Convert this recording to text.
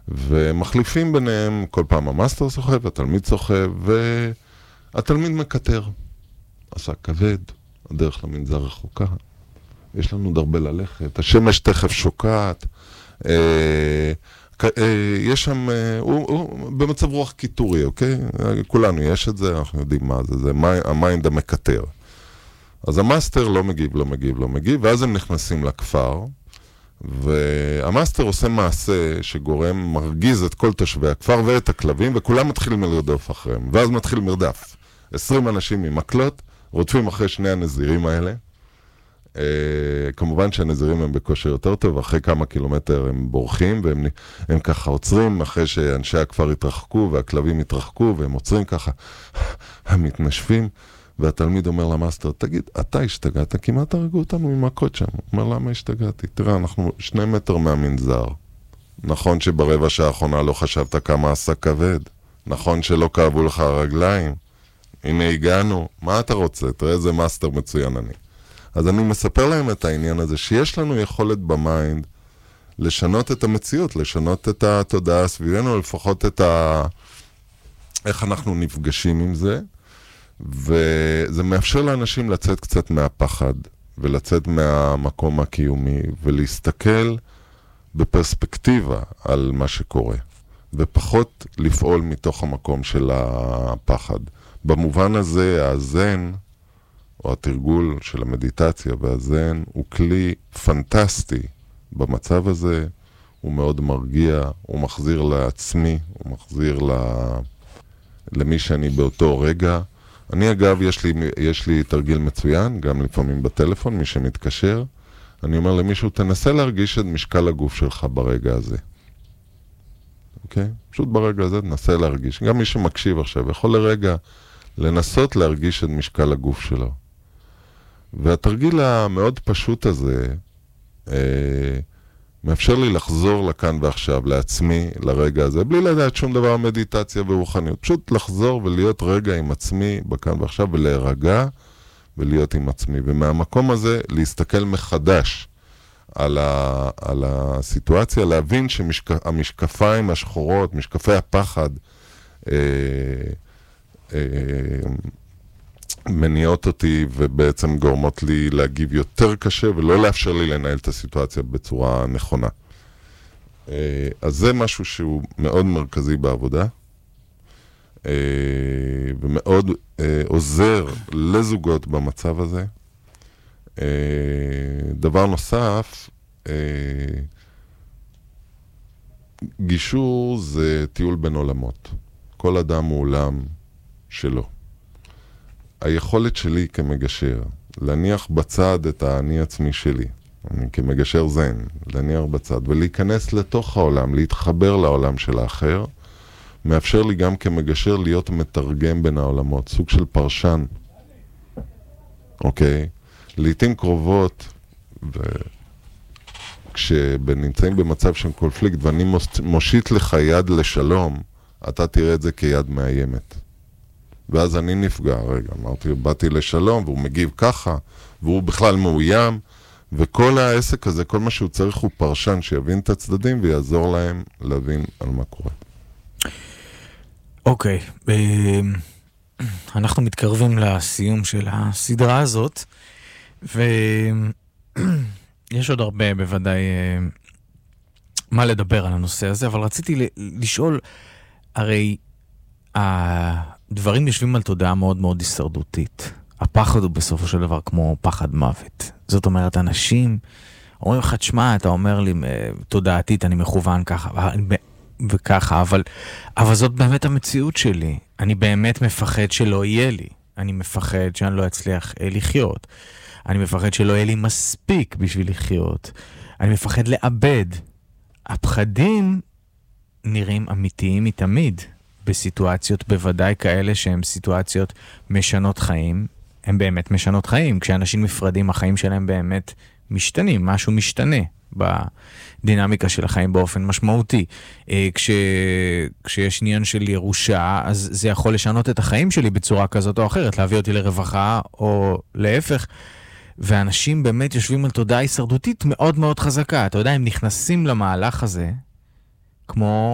ומחליפים ביניהם, כל פעם המאסטר סוחב, התלמיד סוחב, והתלמיד מקטר. עשה כבד, הדרך למנזר רחוקה, יש לנו דרבה ללכת, השמש תכף שוקעת, יש שם, הוא במצב רוח קיטורי, אוקיי? כולנו יש את זה, אנחנו יודעים מה זה, זה המיינד המקטר. אז המאסטר לא מגיב, ואז הם נכנסים לכפר, והמאסטר עושה מעשה שגורם, מרגיז את כל תושבי הכפר ואת הכלבים, וכולם מתחילים לרדוף אחריהם, ואז מתחיל מרדף. 20 אנשים עם מקלות, רודפים אחרי שני הנזירים האלה. כמובן שהנזירים הם בכושר יותר טוב, אחרי כמה קילומטר הם בורחים, והם ככה עוצרים, אחרי שאנשי הכפר התרחקו, והכלבים התרחקו, והם עוצרים ככה, הם מתנשפים, והתלמיד אומר למאסטר, תגיד, אתה השתגעת, כמעט הרגו אותנו עם מכות שם. הוא אומר, למה השתגעתי? תראה, אנחנו 2 מטר מהמנזר. נכון שברבע שעה האחרונה לא חשבת כמה עשה כבד. נכון שלא כאבו לך הרגליים. הנה הגענו, מה אתה רוצה? תראה איזה מאסטר מצוין אני. אז אני מספר להם את העניין הזה, שיש לנו יכולת במיינד לשנות את המציאות, לשנות את התודעה סביבנו, לפחות את איך אנחנו נפגשים עם זה, וזה מאפשר לאנשים לצאת קצת מהפחד, ולצאת מהמקום הקיומי, ולהסתכל בפרספקטיבה על מה שקורה, ופחות לפעול מתוך המקום של הפחד. במובן הזה, הזן, או התרגול של המדיטציה והזן, הוא כלי פנטסטי במצב הזה, הוא מאוד מרגיע, הוא מחזיר לעצמי, הוא מחזיר למי שאני באותו רגע. אני אגב, יש לי תרגיל מצוין, גם לפעמים בטלפון, מי שמתקשר, אני אומר למישהו, תנסה להרגיש את משקל הגוף שלך ברגע הזה. אוקיי? פשוט ברגע הזה תנסה להרגיש. גם מי שמקשיב עכשיו יכול לרגע לנסות להרגיש את משקל הגוף שלו. והתרגיל המאוד פשוט הזה מאפשר לי לחזור לכאן ועכשיו, לעצמי, לרגע הזה, בלי לדעת שום דבר מדיטציה ורוחניות. פשוט לחזור ולהיות רגע עם עצמי בכאן ועכשיו, ולהירגע ולהיות עם עצמי. ומהמקום הזה להסתכל מחדש על הסיטואציה, להבין שהמשקפיים השחורות, משקפי הפחד, מניעות אותי ובעצם גורמות לי להגיב יותר קשה ולא לאפשר לי לנהל את הסיטואציה בצורה נכונה. אז זה משהו שהוא מאוד מרכזי בעבודה ומאוד עוזר לזוגות במצב הזה. דבר נוסף, גישור זה טיול בין עולמות. כל אדם הוא עולם שלו. היכולת שלי כמגשר, להניח בצד את האני עצמי שלי, אני כמגשר זן, להניח בצד ולהיכנס לתוך העולם, להתחבר לעולם של האחר, מאפשר לי גם כמגשר להיות מתרגם בין העולמות, סוג של פרשן. אוקיי? לעתים קרובות, כשנמצאים במצב של קונפליקט ואני מושיט לך יד לשלום, אתה תראה את זה כיד מאיימת. ואז אני נפגע, רגע, אמרתי, באתי לשלום, והוא מגיב ככה, והוא בכלל מאוים, וכל העסק הזה, כל מה שהוא צריך הוא פרשן שיבין את הצדדים ויעזור להם להבין על מה קורה. אוקיי, אנחנו מתקרבים לסיום של הסדרה הזאת, ויש עוד הרבה בוודאי מה לדבר על הנושא הזה, אבל רציתי לשאול, הרי הדברים יושבים על תודעה מאוד מאוד הישרדותית. הפחד הוא בסופו של דבר כמו פחד מוות. זאת אומרת, אנשים אומרים לך, תשמע, אתה אומר לי, תודעתית, אני מכוון ככה וככה, אבל זאת באמת המציאות שלי. אני באמת מפחד שלא יהיה לי. אני מפחד שאני לא אצליח לחיות. אני מפחד שלא יהיה לי מספיק בשביל לחיות. אני מפחד לאבד. הפחדים נראים אמיתיים מתמיד. בסיטואציות בוודאי כאלה שהן סיטואציות משנות חיים, הן באמת משנות חיים. כשאנשים נפרדים, החיים שלהם באמת משתנים, משהו משתנה בדינמיקה של החיים באופן משמעותי. כשיש עניין של ירושה, אז זה יכול לשנות את החיים שלי בצורה כזאת או אחרת, להביא אותי לרווחה או להפך. ואנשים באמת יושבים על תודעה הישרדותית מאוד מאוד חזקה. אתה יודע, הם נכנסים למהלך הזה כמו